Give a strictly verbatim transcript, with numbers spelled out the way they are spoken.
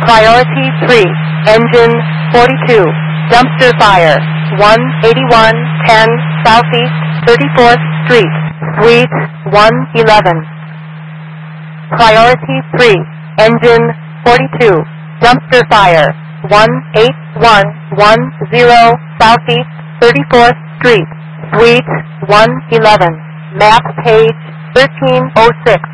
Priority three, engine forty-two, dumpster fire, one eighty-one ten Southeast thirty-fourth Street, Suite one eleven. Priority three, engine forty-two, dumpster fire, one eight one one zero Southeast thirty-fourth Street, Suite one eleven. Map page thirteen oh six.